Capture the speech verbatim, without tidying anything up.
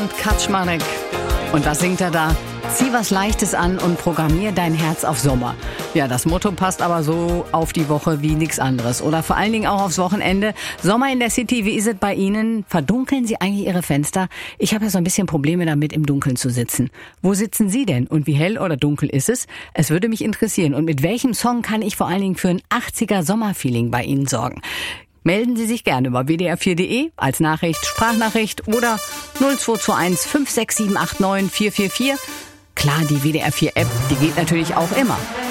und Kaczmarek. Und was singt er da? Zieh was Leichtes an und programmier dein Herz auf Sommer. Ja, das Motto passt aber so auf die Woche wie nichts anderes. Oder vor allen Dingen auch aufs Wochenende. Sommer in der City, wie ist es bei Ihnen? Verdunkeln Sie eigentlich Ihre Fenster? Ich habe ja so ein bisschen Probleme damit, im Dunkeln zu sitzen. Wo sitzen Sie denn? Und wie hell oder dunkel ist es? Es würde mich interessieren. Und mit welchem Song kann ich vor allen Dingen für ein achtziger Sommerfeeling bei Ihnen sorgen? Melden Sie sich gerne über w d r vier punkt d e als Nachricht, Sprachnachricht oder null zwei zwei eins fünf sechs sieben acht neun vier vier vier. Klar, die W D R vier App, die geht natürlich auch immer.